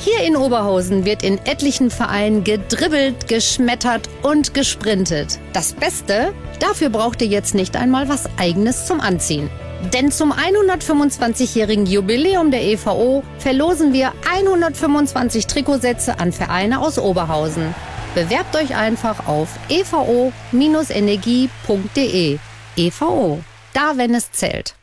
Hier in Oberhausen wird in etlichen Vereinen gedribbelt, geschmettert und gesprintet. Das Beste? Dafür braucht ihr jetzt nicht einmal was Eigenes zum Anziehen. Denn zum 125-jährigen Jubiläum der EVO verlosen wir 125 Trikotsätze an Vereine aus Oberhausen. Bewerbt euch einfach auf evo-energie.de. EVO, da wenn es zählt.